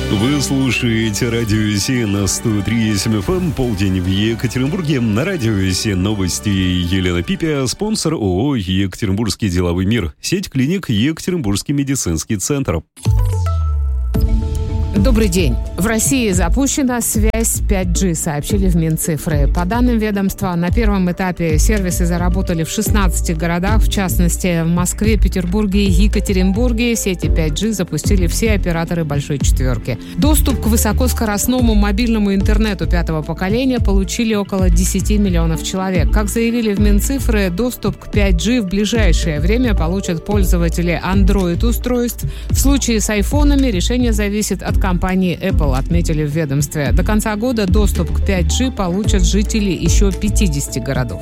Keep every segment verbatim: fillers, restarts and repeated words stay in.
Вы слушаете радио Си на сто три и семь эф эм, полдень в Екатеринбурге. На радио Си новости. Елена Пипя, спонсор ООО «Екатеринбургский деловой мир». Сеть клиник «Екатеринбургский медицинский центр». Добрый день. В России запущена связь пять джи, сообщили в Минцифры. По данным ведомства, на первом этапе сервисы заработали в шестнадцати городах, в частности, в Москве, Петербурге и Екатеринбурге. Сети пять джи запустили все операторы Большой Четверки. Доступ к высокоскоростному мобильному интернету пятого поколения получили около десяти миллионов человек. Как заявили в Минцифры, доступ к пять джи в ближайшее время получат пользователи Android-устройств. В случае с айфонами решение зависит от компании Apple, отметили в ведомстве. До конца года доступ к пять джи получат жители еще пятидесяти городов.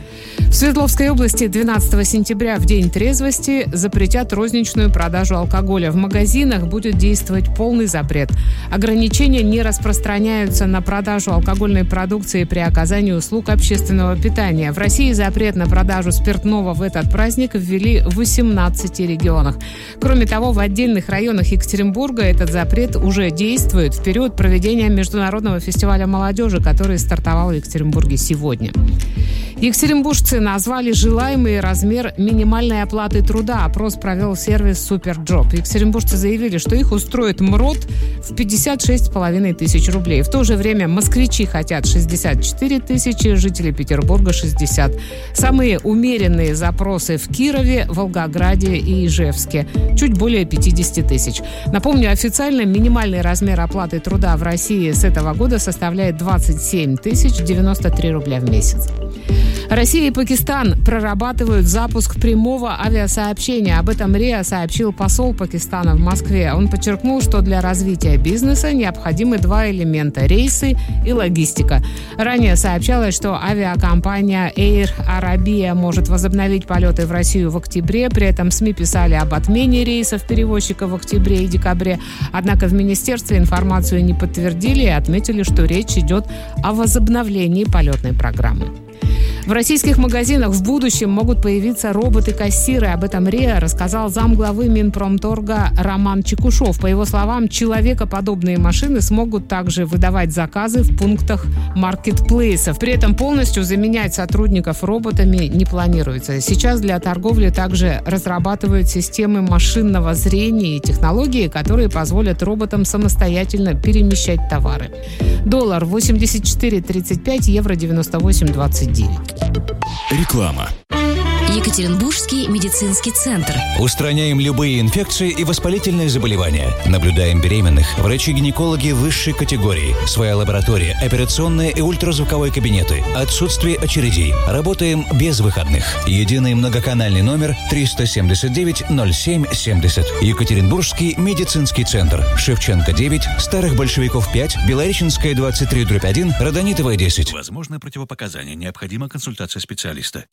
В Свердловской области двенадцатого сентября, в День трезвости, запретят розничную продажу алкоголя. В магазинах будет действовать полный запрет. Ограничения не распространяются на продажу алкогольной продукции при оказании услуг общественного питания. В России запрет на продажу спиртного в этот праздник ввели в восемнадцати регионах. Кроме того, в отдельных районах Екатеринбурга этот запрет уже действует в период проведения Международного фестиваля молодежи, который стартовал в Екатеринбурге сегодня. Екатеринбуржцы назвали желаемый размер минимальной оплаты труда. Опрос провел сервис «Суперджоп». Екатеринбуржцы заявили, что их устроит МРОТ в пятьдесят шесть с половиной тысяч рублей. В то же время москвичи хотят шестьдесят четыре тысячи, жители Петербурга – шестьдесят. Самые умеренные запросы в Кирове, Волгограде и Ижевске – чуть более пятьдесят тысяч. Напомню, официально минимальный размер оплаты труда в России с этого года составляет двадцать семь тысяч девяносто три рубля в месяц. Россия и Пакистан прорабатывают запуск прямого авиасообщения. Об этом РИА сообщил посол Пакистана в Москве. Он подчеркнул, что для развития бизнеса необходимы два элемента – рейсы и логистика. Ранее сообщалось, что авиакомпания Air Arabia может возобновить полеты в Россию в октябре. При этом СМИ писали об отмене рейсов перевозчиков в октябре и декабре. Однако в министерстве информацию не подтвердили и отметили, что речь идет о возобновлении полетной программы. В российских магазинах в будущем могут появиться роботы-кассиры. Об этом РИА рассказал замглавы Минпромторга Роман Чекушев. По его словам, человекоподобные машины смогут также выдавать заказы в пунктах маркетплейсов. При этом полностью заменять сотрудников роботами не планируется. Сейчас для торговли также разрабатывают системы машинного зрения и технологии, которые позволят роботам самостоятельно перемещать товары. Доллар восемьдесят четыре тридцать пять, евро девяносто восемь двадцать девять. Реклама. Екатеринбургский медицинский центр. Устраняем любые инфекции и воспалительные заболевания. Наблюдаем беременных. Врачи-гинекологи высшей категории. Своя лаборатория, операционные и ультразвуковые кабинеты. Отсутствие очередей. Работаем без выходных. Единый многоканальный номер триста семьдесят девять ноль семь семьдесят. Екатеринбургский медицинский центр. Шевченко девять, Старых Большевиков пять, Белореченская двадцать три дробь один, Родонитовая десять. Возможно противопоказания. Необходима консультация специалиста.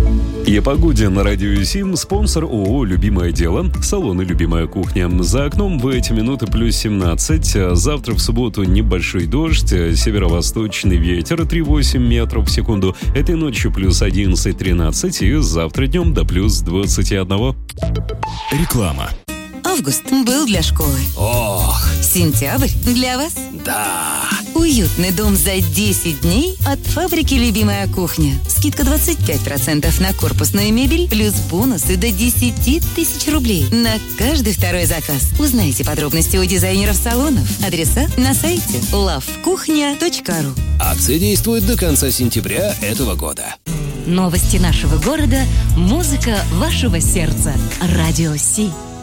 И о погоде на радио Сим. Спонсор ООО «Любимое дело». Салон и любимая кухня. За окном в эти минуты плюс семнадцать. Завтра в субботу небольшой дождь. Северо-восточный ветер три целых восемь десятых метров в секунду. Этой ночью плюс одиннадцать тринадцать. И завтра днем до плюс двадцати одного. Реклама. Август был для школы. Ох! Сентябрь для вас. Да! Уютный дом за десять дней от фабрики «Любимая кухня». Скидка двадцать пять процентов на корпусную мебель, плюс бонусы до десять тысяч рублей на каждый второй заказ. Узнайте подробности у дизайнеров салонов. Адреса на сайте лав кухня точка ру. Акция действует до конца сентября этого года. Новости нашего города, музыка вашего сердца. Радио Си.